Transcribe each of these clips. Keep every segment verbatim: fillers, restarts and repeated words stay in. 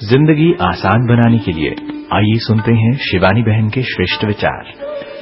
जिंदगी आसान बनाने के लिए आइए सुनते हैं शिवानी बहन के श्रेष्ठ विचार।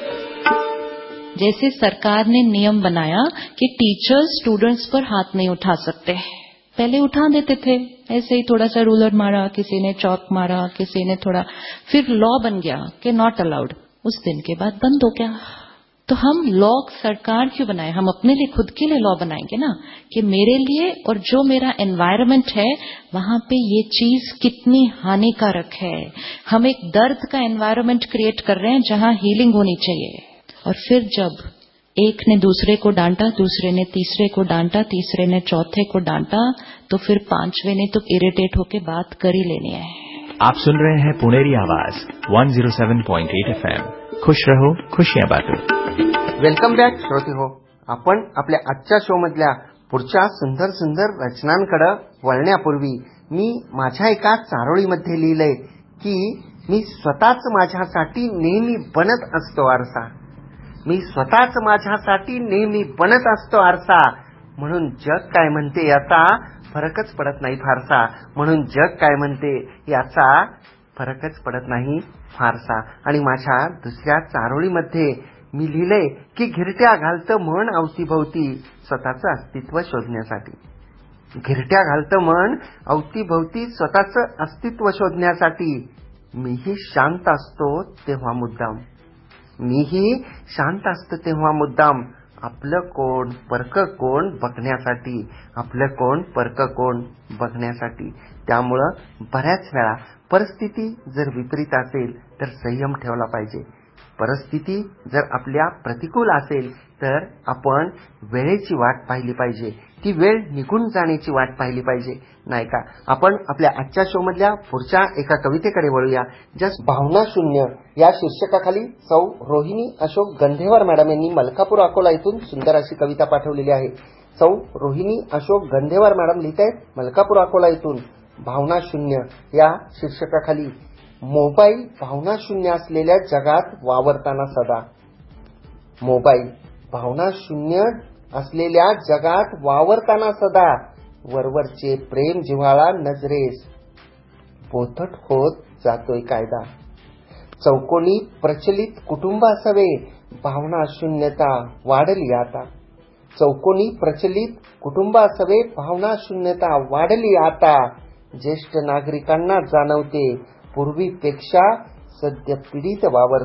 जैसे सरकार ने नियम बनाया कि टीचर्स स्टूडेंट्स पर हाथ नहीं उठा सकते, पहले उठा देते थे, ऐसे ही थोड़ा सा रूलर मारा, किसी ने चौक मारा, किसी ने थोड़ा, फिर लॉ बन गया कि नॉट अलाउड। उस दिन के बाद बंद हो गया। तो हम लॉ सरकार क्यों बनाए? हम अपने लिए, खुद के लिए लॉ बनाएंगे ना, कि मेरे लिए और जो मेरा एनवायरनमेंट है वहां पे ये चीज कितनी हानिकारक है। हम एक दर्द का एनवायरनमेंट क्रिएट कर रहे हैं जहां हीलिंग होनी चाहिए। और फिर जब एक ने दूसरे को डांटा, दूसरे ने तीसरे को डांटा, तीसरे ने चौथे को डांटा, तो फिर पांचवे ने तो इरिटेट होके बात कर ही लेनी है। आप सुन रहे हैं पुणेरी आवाज एक सौ सात पॉइंट आठ एफ एम। खुश रहो, खुशियां बांटो। वेलकम बॅक श्रोते हो. आपण आपल्या आजच्या शो मधल्या पुढच्या सुंदर सुंदर रचनांकडे वळण्यापूर्वी मी माझ्या एका चारोळीमध्ये लिहिलंय की मी स्वतःच माझ्यासाठी नेहमी बनत असतो आरसा. मी स्वतःच माझ्यासाठी नेहमी बनत असतो आरसा. म्हणून जग काय म्हणते याचा फरकच पडत नाही फारसा. म्हणून जग काय म्हणते याचा फरकच पडत नाही फारसा. आणि माझ्या दुसऱ्या चारोळीमध्ये मी लिहिलंय की घिरट्या घालतं मन अवतीभवती स्वतःचं अस्तित्व शोधण्यासाठी. घिरट्या घालतं मन अवतीभवती स्वतःचं अस्तित्व शोधण्यासाठी. मीही शांत असतो तेव्हा मुद्दाम, मीही शांत असतो तेव्हा मुद्दाम आपलं कोण परक कोण बघण्यासाठी, आपलं कोण परक कोण बघण्यासाठी. त्यामुळं बऱ्याच वेळा परिस्थिती जर विपरीत असेल तर संयम ठेवला पाहिजे. परिस्थिती जर आपल्या प्रतिकूल असेल तर आपण वेळेची वाट पाहिली पाहिजे. ती वेळ निघून जाण्याची वाट पाहिली पाहिजे, नाही का? आपण आपल्या आजच्या शो मधल्या पुढच्या एका कवितेकडे वळूया. जस्ट भावना शून्य या शीर्षकाखाली सौ रोहिणी अशोक गंधेवार मॅडम यांनी मलकापूर अकोला इथून सुंदर अशी कविता पाठवलेली आहे. सौ रोहिणी अशोक गंधेवार मॅडम लिहित आहेत मलकापूर अकोला इथून, भावना शून्य या शीर्षकाखाली. मोबाईल भावना शून्य असलेल्या जगात वावरताना सदा. मोबाईल भावना शून्य असलेल्या जगात वावरताना सदा. वरवरचे प्रेम जिव्हाळा नजरेस बोथट होत जातोय कायदा. चौकोनी प्रचलित कुटुंब असावे भावना शून्यता वाढली आता. चौकोनी प्रचलित कुटुंब असावे भावना शून्यता वाढली आता. ज्येष्ठ नागरिकांना जाणवते पूर्वीपेक्षा सद्य पीडित वावर